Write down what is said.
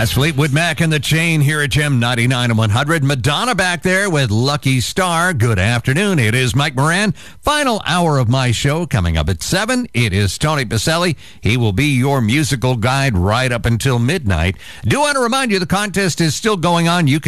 That's Fleetwood Mac and the Chain here at Gem 99 and 100. Madonna back there with Lucky Star. Good afternoon. It is Mike Moran. Final hour of my show coming up at 7. It is Tony Pacelli. He will be your musical guide right up until midnight. Do want to remind you the contest is still going on. You can